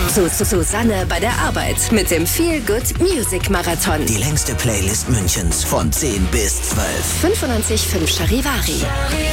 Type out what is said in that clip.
Susanne bei der Arbeit mit dem Feel Good Music Marathon. Die längste Playlist Münchens von 10 bis 12. 95.5 Charivari.